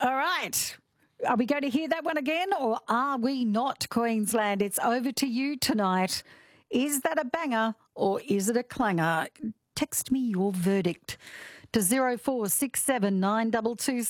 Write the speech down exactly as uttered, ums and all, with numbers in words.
All right. Are we going to hear that one again or are we not, Queensland? It's over to you tonight. Is that a banger or is it a clanger? Text me your verdict to zero four six seven nine two two